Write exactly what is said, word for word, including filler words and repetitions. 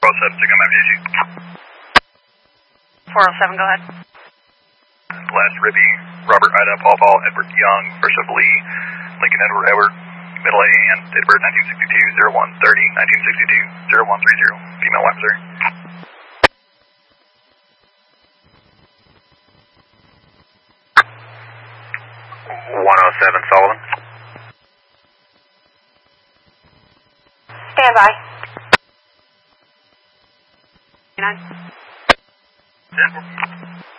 oh seven, check on my V G. four oh seven, go ahead. Last Ribby, Robert Ida, Paul Paul, Edward Young, Bishop Lee, Lincoln Edward Edward, middle A and date of birth nineteen sixty-two, oh one thirty, nineteen sixty-two, oh one thirty, female white Missouri. one oh seven, Sullivan. Stand by. ten